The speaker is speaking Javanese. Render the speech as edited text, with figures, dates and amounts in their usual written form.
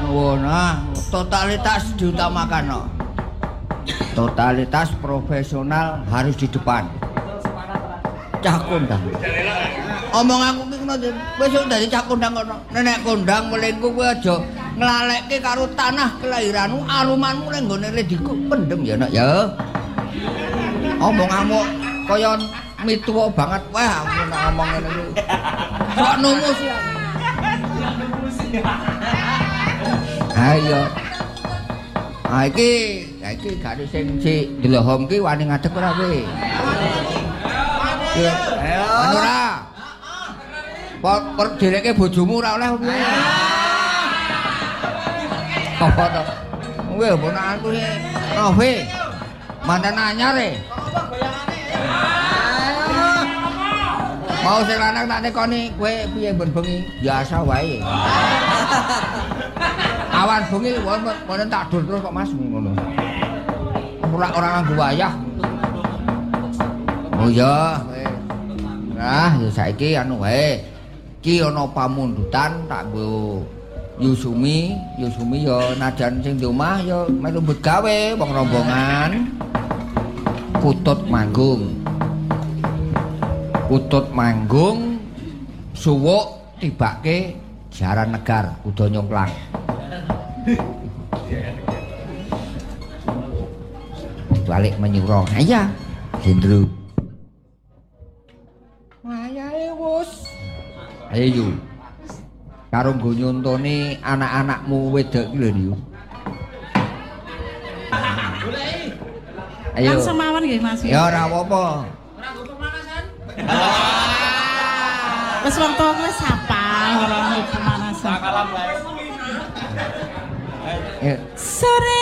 nah, totalitas diutamakan no. Totalitas profesional harus di depan. Cah kondang. Omong aku ki ngono besok dadi cah kondang kono. Nenek kondang melengku kowe aja nglalekke karo tanah kelahiranmu, alumanmu ning nggone diku pendem ya nak ya. Omonganmu kaya mituwa banget wae aku nek ngomong ngene iki. Kok numus ya. Ayo. Iki gak sing si Delohom ki wani ngadeg ora kowe? Ayo. Ora. Kok dereke bojomu ora oleh piye? Apa to? Kowe ponakanku iki Novi. Mantan anyar e. Mau sing lanang tak tekoni kowe piye ben bengi? Biasa wae. Awan bengi wonten tak dur terus kok Mas ngono. Ora nganggo wayah. Oh iya, nah ya saiki anu wae. Ki ana pamundutan tak nggo Yusumi ya najan sing di omah ya melu begawe wong rombongan Kutut manggung suwuk tibake Jaran Negar Kuda Nyongklang. Balik menyuruh aja Hendro ayahe wis ayo karo nggo nyontoni anak-anakmu wedok iki lho niku ayo langsung mawon nggih Mas ya ora apa-apa ora nggo pemanasan wis wektu wis sapal ora nggo pemanasan kalah bae sore